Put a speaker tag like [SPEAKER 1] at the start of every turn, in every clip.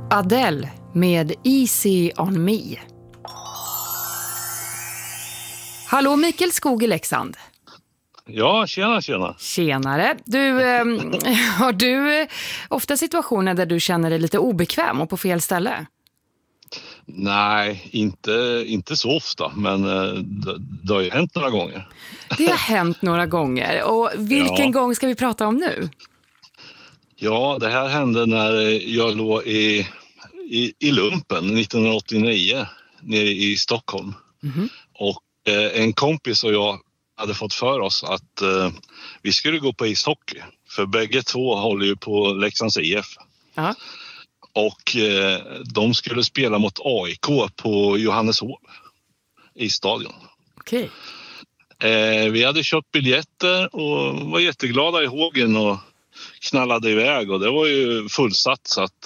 [SPEAKER 1] Adele med Easy on me. Hallå, Mikael Skog i Leksand.
[SPEAKER 2] Ja, tjena.
[SPEAKER 1] Tjenare. Har du ofta situationer där du känner dig lite obekväm och på fel ställe?
[SPEAKER 2] Nej, inte så ofta, men det har ju hänt några gånger.
[SPEAKER 1] Det har hänt några gånger. Och vilken gång ska vi prata om nu?
[SPEAKER 2] Ja, det här hände när jag låg i lumpen 1989 nere i Stockholm. Mm-hmm. Och en kompis och jag hade fått för oss att vi skulle gå på ishockey. För bägge två håller ju på Leksands IF. Uh-huh. Och de skulle spela mot AIK på Johanneshov i stadion.
[SPEAKER 1] Okej.
[SPEAKER 2] Vi hade köpt biljetter och var jätteglada i hågen och knallade iväg. Och det var ju fullsatt så att...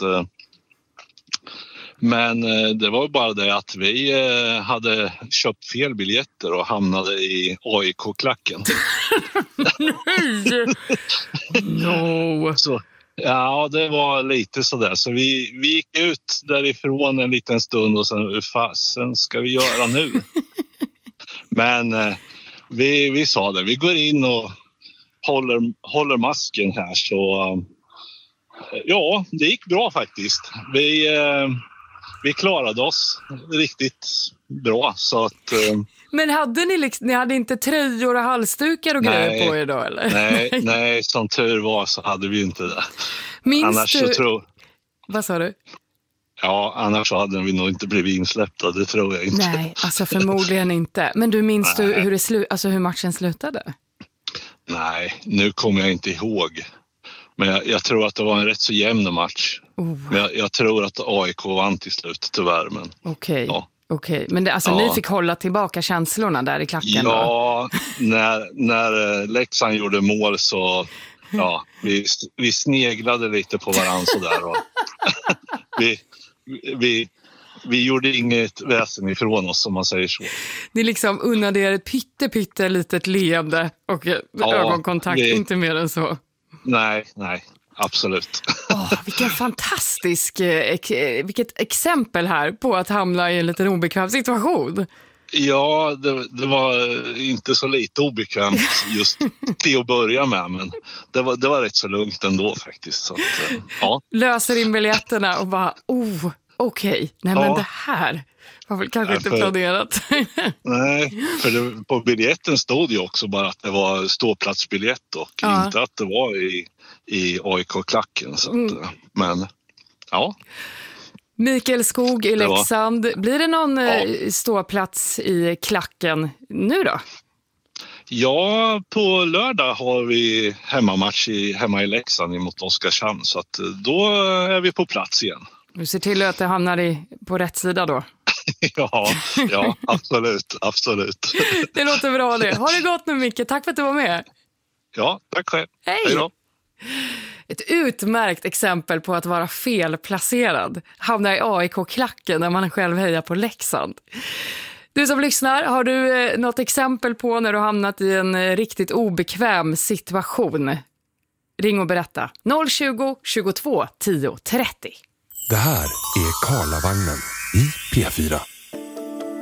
[SPEAKER 2] Men det var bara det att vi hade köpt fel biljetter och hamnade i AIK-klacken.
[SPEAKER 1] Nej! No.
[SPEAKER 2] Så, ja, det var lite sådär. Så vi gick ut därifrån en liten stund och sen, hur fasen ska vi göra nu? Men vi sa det, vi går in och håller masken här. Så ja, det gick bra faktiskt. Vi klarade oss riktigt bra så att...
[SPEAKER 1] Men hade ni hade inte tröjor och halsdukar och grejer på er då eller?
[SPEAKER 2] Nej, som tur var så hade vi inte det.
[SPEAKER 1] Minns du... Vad sa du?
[SPEAKER 2] Ja, annars hade vi nog inte blivit insläppta, det tror jag inte.
[SPEAKER 1] Nej, alltså förmodligen inte. Men du minns du hur matchen slutade? Nej,
[SPEAKER 2] nu kommer jag inte ihåg. Men jag tror att det var en rätt så jämn match. Men jag tror att AIK vann till slut, tyvärr.
[SPEAKER 1] Okej. Ja. Okej, men ni fick hålla tillbaka känslorna där i klacken?
[SPEAKER 2] Ja, när Leksand gjorde mål så vi sneglade lite på varandra sådär. Och vi gjorde inget väsen ifrån oss, som man säger så.
[SPEAKER 1] Ni liksom unnade er ett pytte litet leende och ögonkontakt, inte mer än så.
[SPEAKER 2] Nej, absolut.
[SPEAKER 1] Vilken fantastisk, vilket exempel här på att hamna i en liten obekväm situation.
[SPEAKER 2] Ja, det var inte så lite obekvämt just till att börja med, men det var rätt så lugnt ändå faktiskt. Så att, ja.
[SPEAKER 1] Löser in biljetterna och bara, okej. Nej, men det här var väl kanske inte planerat.
[SPEAKER 2] Nej, för på biljetten stod ju också bara att det var ståplatsbiljett och inte att det var i AIK-klacken. Så att, men ja.
[SPEAKER 1] Mikael Skog i Leksand. Blir det någon ståplats i klacken nu då?
[SPEAKER 2] Ja, på lördag har vi hemmamatch hemma i Leksand mot Oskarshamn. Så att då är vi på plats igen.
[SPEAKER 1] Du ser till att det hamnar på rätt sida då?
[SPEAKER 2] ja, absolut.
[SPEAKER 1] Det låter bra det. Ha det gott nu, Micke. Tack för att du var med.
[SPEAKER 2] Ja, tack själv.
[SPEAKER 1] Hej då. Ett utmärkt exempel på att vara felplacerad. Hamna i AIK-klacken när man själv hejar på Leksand. Du som lyssnar, har du något exempel på när du hamnat i en riktigt obekväm situation? Ring och berätta. 020 22 10 30.
[SPEAKER 3] Det här är Karlavagnen i P4.